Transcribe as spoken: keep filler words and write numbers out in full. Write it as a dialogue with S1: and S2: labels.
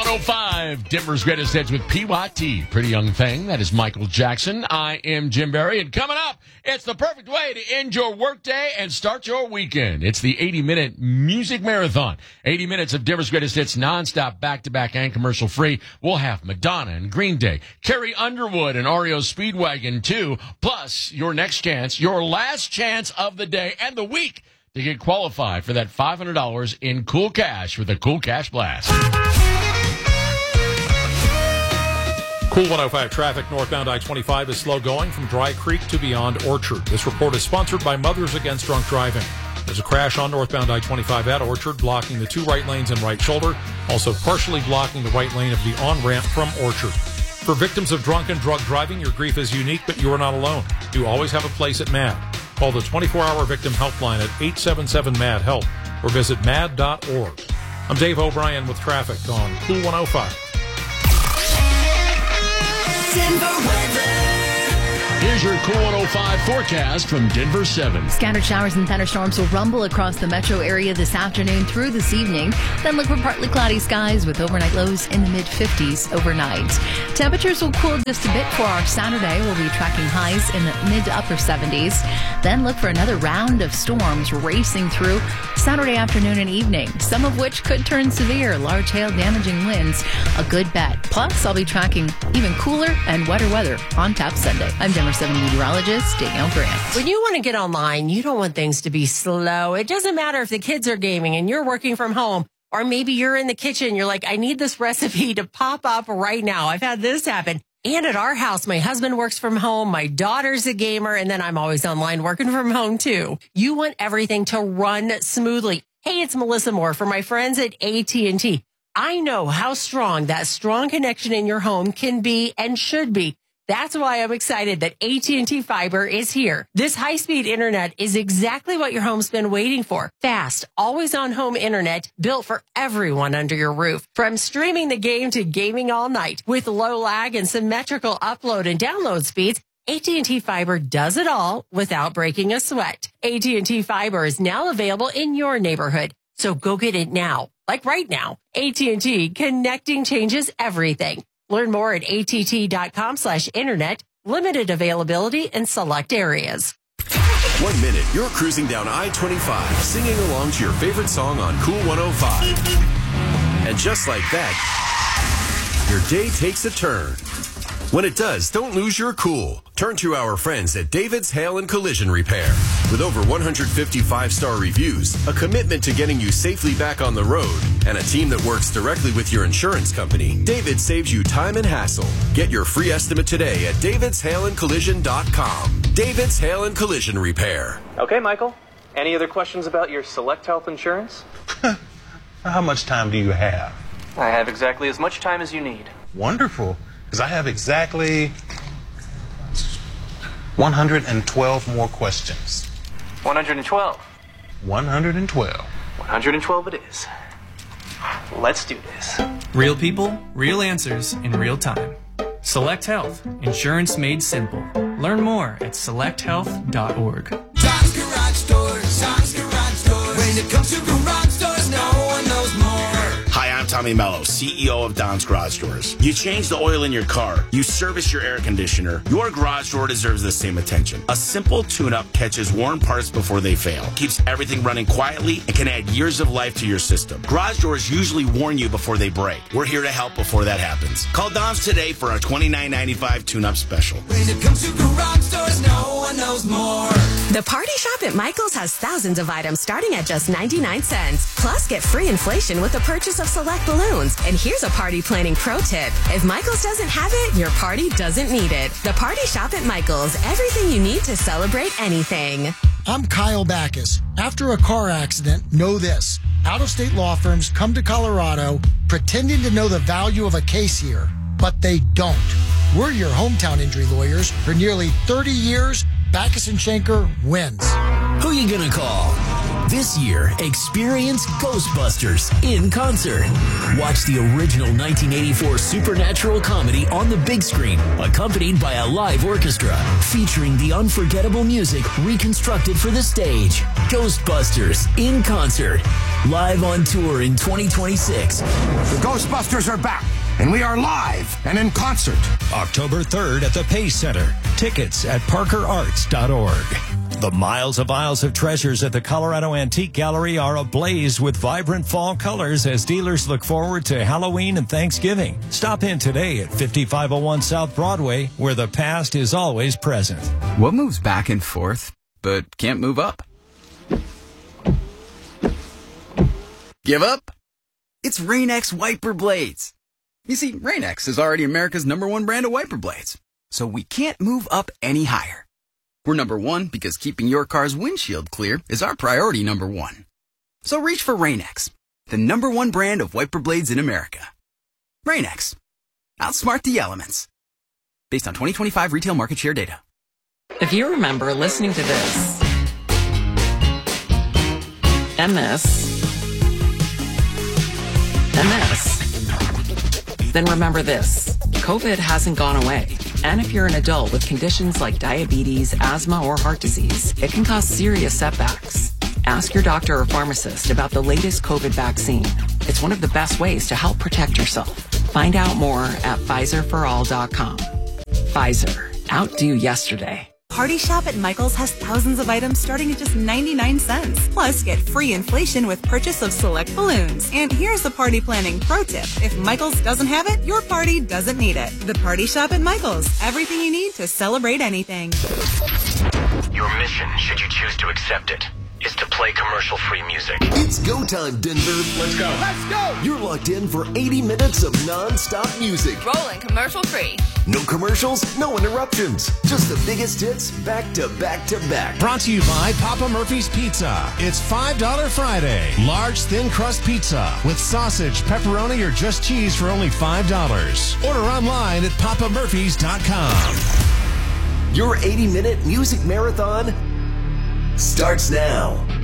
S1: one oh five, Denver's Greatest Hits with P Y T. Pretty Young Thing. That is Michael Jackson. I am Jim Barry. And coming up, it's the perfect way to end your workday and start your weekend. It's the eighty-minute music marathon. eighty minutes of Denver's Greatest Hits nonstop, back-to-back and commercial-free. We'll have Madonna and Green Day, Carrie Underwood and R E O Speedwagon too, plus your next chance, your last chance of the day and the week to get qualified for that five hundred dollars in cool cash with a Cool Cash Blast.
S2: Cool one oh five traffic northbound I twenty-five is slow going from Dry Creek to beyond Orchard. This report is sponsored by Mothers Against Drunk Driving. There's a crash on northbound I twenty-five at Orchard, blocking the two right lanes and right shoulder, also partially blocking the right lane of the on-ramp from Orchard. For victims of drunk and drug driving, your grief is unique, but you are not alone. You always have a place at M A D. Call the twenty-four hour victim helpline at eight seven seven M A D HELP or visit mad dot org. I'm Dave O'Brien with traffic on Cool one oh five.
S3: Denver weather.
S1: Here's your Cool one oh five forecast from Denver seven.
S4: Scattered showers and thunderstorms will rumble across the metro area this afternoon through this evening. Then look for partly cloudy skies with overnight lows in the mid fifties overnight. Temperatures will cool just a bit for our Saturday. We'll be tracking highs in the mid to upper seventies. Then look for another round of storms racing through Saturday afternoon and evening, some of which could turn severe. Large hail damaging winds, a good bet. Plus, I'll be tracking even cooler and wetter weather on tap Sunday. I'm Denver seven meteorologist Danielle Grant.
S5: When you want to get online, you don't want things to be slow. It doesn't matter if the kids are gaming and you're working from home, or maybe you're in the kitchen. You're like, I need this recipe to pop up right now. I've had this happen. And at our house, my husband works from home, my daughter's a gamer, and then I'm always online working from home too. You want everything to run smoothly. Hey, it's Melissa Moore for my friends at A T and T. I know how strong that strong connection in your home can be and should be. That's why I'm excited that A T and T Fiber is here. This high-speed internet is exactly what your home's been waiting for. Fast, always-on home internet built for everyone under your roof. From streaming the game to gaming all night. With low lag and symmetrical upload and download speeds, A T and T Fiber does it all without breaking a sweat. A T and T Fiber is now available in your neighborhood. So go get it now, like right now. A T and T, connecting changes everything. Learn more at att.com slash internet. Limited availability in select areas.
S6: One minute, you're cruising down I twenty-five, singing along to your favorite song on Cool one oh five. And just like that, your day takes a turn. When it does, don't lose your cool. Turn to our friends at David's Hail and Collision Repair. With over one hundred fifty five-star reviews, a commitment to getting you safely back on the road, and a team that works directly with your insurance company, David saves you time and hassle. Get your free estimate today at davids hail and collision dot com. David's Hail and Collision Repair.
S7: Okay, Michael. Any other questions about your Select Health insurance?
S8: How much time do you have?
S7: I have exactly as much time as you need.
S8: Wonderful. Because I have exactly one hundred twelve more questions.
S7: one hundred twelve.
S8: one hundred twelve.
S7: one hundred twelve it is. Let's do this.
S9: Real people, real answers in real time. Select Health. Insurance made simple. Learn more at select health dot org.
S3: Tom's Garage Doors. Tom's Garage Doors. When it comes to garage doors, no one knows more.
S10: Hi, I'm Tommy Mello, C E O of Don's Garage Doors. You change the oil in your car. You service your air conditioner. Your garage door deserves the same attention. A simple tune-up catches worn parts before they fail, keeps everything running quietly, and can add years of life to your system. Garage doors usually warn you before they break. We're here to help before that happens. Call Don's today for our twenty-nine ninety-five tune-up special.
S3: When it comes to garage doors, no one knows more.
S11: The Party Shop at Michael's has thousands of items starting at just ninety-nine cents. Plus, get free inflation with the purchase of select balloons. And here's a party planning pro tip. If Michael's doesn't have it, your party doesn't need it. The Party Shop at Michael's. Everything you need to celebrate anything.
S12: I'm Kyle Backus. After a car accident, know this. Out-of-state law firms come to Colorado pretending to know the value of a case here, but they don't. We're your hometown injury lawyers. For nearly thirty years, Backus and Schenker wins.
S13: Who you gonna call? This year, experience Ghostbusters in concert. Watch the original nineteen eighty-four supernatural comedy on the big screen, accompanied by a live orchestra, featuring the unforgettable music reconstructed for the stage. Ghostbusters in concert. Live on tour in twenty twenty-six.
S14: The Ghostbusters are back, and we are live and in concert.
S15: October third at the Pace Center. Tickets at parker arts dot org. The miles of aisles of treasures at the Colorado Antique Gallery are ablaze with vibrant fall colors as dealers look forward to Halloween and Thanksgiving. Stop in today at fifty-five oh one South Broadway, where the past is always present.
S16: What moves back and forth, but can't move up? Give up? It's Rain-X wiper blades. You see, Rain-X is already America's number one brand of wiper blades, so we can't move up any higher. We're number one because keeping your car's windshield clear is our priority number one. So reach for Rain-X, the number one brand of wiper blades in America. Rain-X. Outsmart the elements. Based on twenty twenty-five retail market share data.
S17: If you remember listening to this and this and this, then remember this. COVID hasn't gone away. And if you're an adult with conditions like diabetes, asthma, or heart disease, it can cause serious setbacks. Ask your doctor or pharmacist about the latest COVID vaccine. It's one of the best ways to help protect yourself. Find out more at Pfizer for all dot com. Pfizer. Outdo yesterday.
S18: Party Shop at Michael's has thousands of items starting at just ninety-nine cents. Plus, get free inflation with purchase of select balloons. And here's a party planning pro tip. If Michael's doesn't have it, your party doesn't need it. The Party Shop at Michael's. Everything you need to celebrate anything.
S19: Your mission, should you choose to accept it, is to play commercial-free music.
S20: It's go time, Denver.
S19: Let's go.
S20: Let's go. You're locked in for eighty minutes of non-stop music.
S21: Rolling commercial-free.
S20: No commercials, no interruptions. Just the biggest hits back to back to back.
S22: Brought to you by Papa Murphy's Pizza. It's five dollar Friday. Large thin crust pizza with sausage, pepperoni, or just cheese for only five dollars. Order online at papa murphys dot com.
S20: Your eighty minute music marathon starts now.